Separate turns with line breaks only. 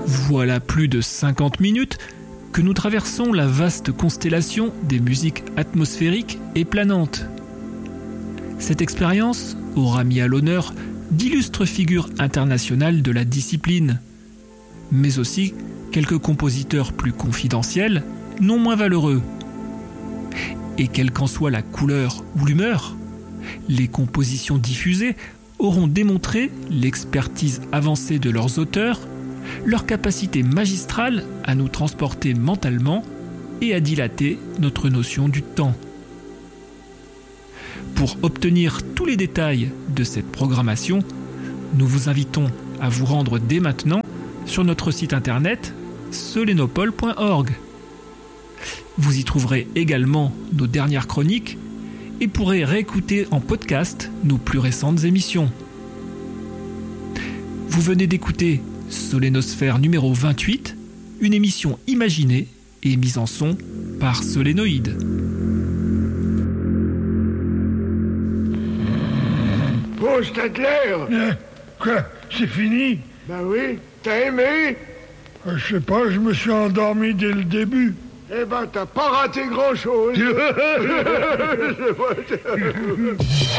Voilà plus de 50 minutes que nous traversons la vaste constellation des musiques atmosphériques et planantes. Cette expérience aura mis à l'honneur d'illustres figures internationales de la discipline, mais aussi quelques compositeurs plus confidentiels, non moins valeureux. Et quelle qu'en soit la couleur ou l'humeur, les compositions diffusées auront démontré l'expertise avancée de leurs auteurs, leur capacité magistrale à nous transporter mentalement et à dilater notre notion du temps. Pour obtenir tous les détails de cette programmation, nous vous invitons à vous rendre dès maintenant sur notre site internet solenopole.org. Vous y trouverez également nos dernières chroniques et pourrez réécouter en podcast nos plus récentes émissions. Vous venez d'écouter Solénosphère numéro 28, une émission imaginée et mise en son par Solénoïde.
Bon, Stadler!
Quoi? C'est fini?
Ben oui, t'as aimé?
Je sais pas, je me suis endormi dès le début.
Eh ben, t'as pas raté grand-chose.